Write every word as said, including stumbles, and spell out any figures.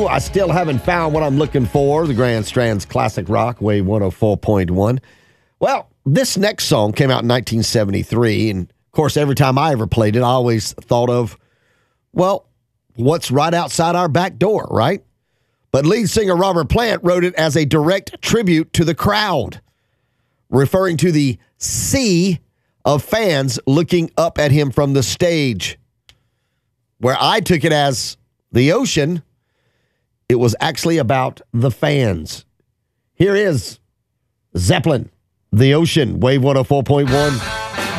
I still haven't found what I'm looking for. The Grand Strands Classic Rock, Wave one oh four point one. Well, this next song came out in nineteen seventy-three, and of course, every time I ever played it, I always thought of, well, what's right outside our back door, right? But lead singer Robert Plant wrote it as a direct tribute to the crowd, referring to the sea of fans looking up at him from the stage. Where I took it as the ocean, it was actually about the fans. Here is Zeppelin, The Ocean, Wave one oh four point one.